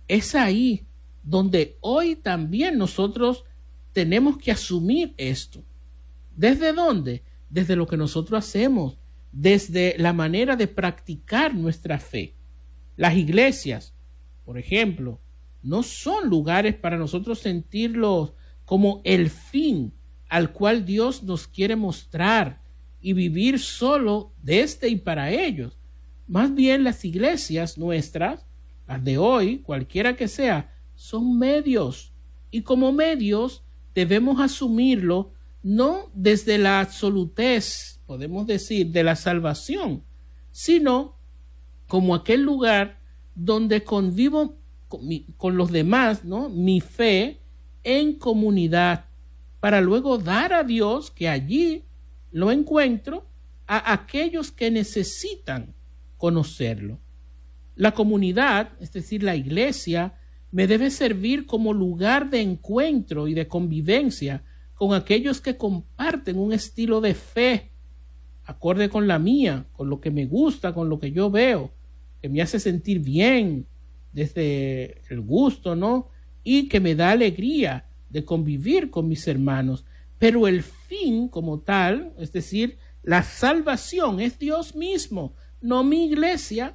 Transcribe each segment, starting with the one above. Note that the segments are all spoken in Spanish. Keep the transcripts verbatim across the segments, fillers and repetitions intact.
es ahí donde hoy también nosotros tenemos que asumir esto. ¿Desde dónde? Desde lo que nosotros hacemos, desde la manera de practicar nuestra fe. Las iglesias, por ejemplo, no son lugares para nosotros sentirlos como el fin al cual Dios nos quiere mostrar y vivir solo desde y para ellos. Más bien las iglesias nuestras, las de hoy, cualquiera que sea, son medios, y como medios debemos asumirlo no desde la absolutez, podemos decir, de la salvación, sino como aquel lugar donde convivo con, mi, con los demás, ¿no? Mi fe en comunidad, para luego dar a Dios, que allí lo encuentro, a aquellos que necesitan conocerlo. La comunidad, es decir, la iglesia, me debe servir como lugar de encuentro y de convivencia con aquellos que comparten un estilo de fe acorde con la mía, con lo que me gusta, con lo que yo veo, que me hace sentir bien desde el gusto, ¿no? Y que me da alegría de convivir con mis hermanos. Pero el fin como tal, es decir, la salvación es Dios mismo, no mi iglesia.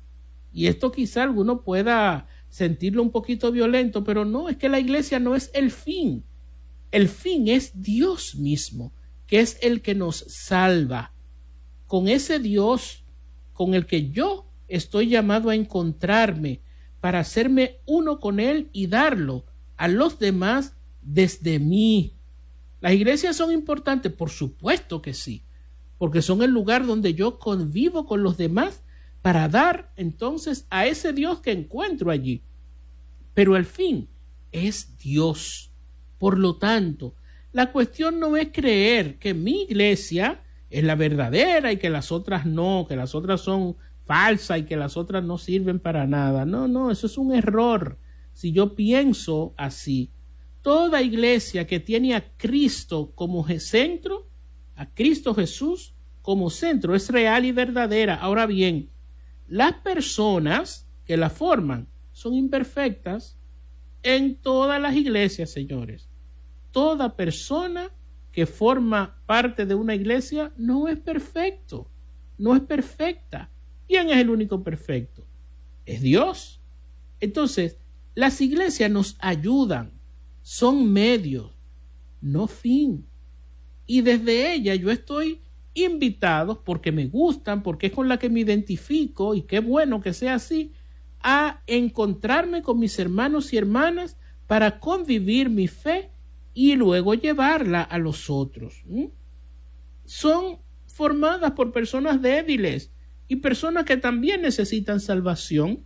Y esto quizá alguno pueda sentirlo un poquito violento, pero no, es que la iglesia no es el fin. El fin es Dios mismo, que es el que nos salva. Con ese Dios con el que yo estoy llamado a encontrarme para hacerme uno con Él y darlo a los demás desde mí. ¿Las iglesias son importantes? Por supuesto que sí, porque son el lugar donde yo convivo con los demás para dar entonces a ese Dios que encuentro allí. Pero el fin es Dios. Por lo tanto, la cuestión no es creer que mi iglesia es la verdadera y que las otras no, que las otras son falsas y que las otras no sirven para nada. No, no, eso es un error. Si yo pienso así, toda iglesia que tiene a Cristo como centro, a Cristo Jesús como centro, es real y verdadera. Ahora bien, las personas que la forman son imperfectas en todas las iglesias, señores. Toda persona que forma parte de una iglesia no es perfecto, no es perfecta. ¿Quién es el único perfecto? Es Dios. Entonces, las iglesias nos ayudan, son medios, no fin. Y desde ella yo estoy invitado, porque me gustan, porque es con la que me identifico, y qué bueno que sea así, a encontrarme con mis hermanos y hermanas para convivir mi fe y luego llevarla a los otros. ¿Mm? Son formadas por personas débiles y personas que también necesitan salvación.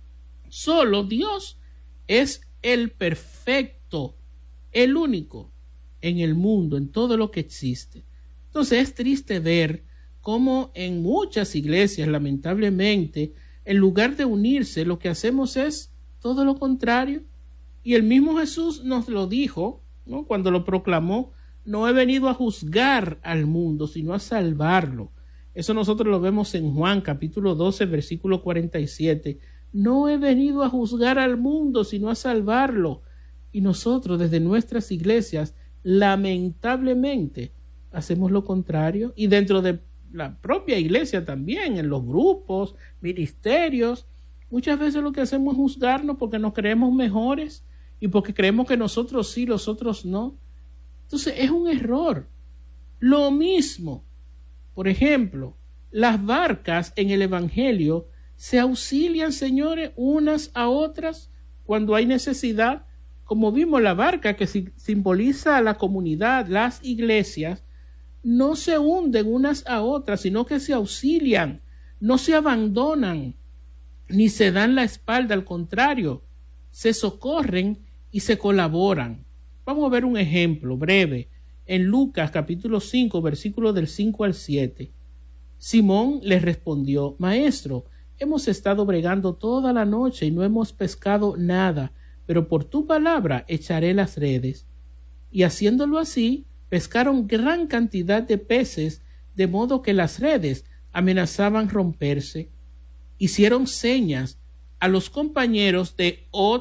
Solo Dios es el perfecto, el único en el mundo, en todo lo que existe. Entonces es triste ver cómo en muchas iglesias, lamentablemente, en lugar de unirse, lo que hacemos es todo lo contrario. Y el mismo Jesús nos lo dijo, ¿no? Cuando lo proclamó: no he venido a juzgar al mundo, sino a salvarlo. Eso nosotros lo vemos en Juan capítulo doce, versículo cuarenta y siete. No he venido a juzgar al mundo, sino a salvarlo. Y nosotros desde nuestras iglesias, lamentablemente, hacemos lo contrario. Y dentro de la propia iglesia también, en los grupos, ministerios, muchas veces lo que hacemos es juzgarnos porque nos creemos mejores y porque creemos que nosotros sí, los otros no. Entonces es un error. Lo mismo, por ejemplo, las barcas en el evangelio se auxilian, señores, unas a otras cuando hay necesidad. Como vimos, la barca que simboliza a la comunidad, las iglesias, no se hunden unas a otras, sino que se auxilian, no se abandonan, ni se dan la espalda, al contrario, se socorren y se colaboran. Vamos a ver un ejemplo breve en Lucas capítulo cinco, versículos del cinco al siete. Simón les respondió: Maestro, hemos estado bregando toda la noche y no hemos pescado nada, pero por tu palabra echaré las redes. Y haciéndolo así, pescaron gran cantidad de peces, de modo que las redes amenazaban romperse. Hicieron señas a los compañeros de otros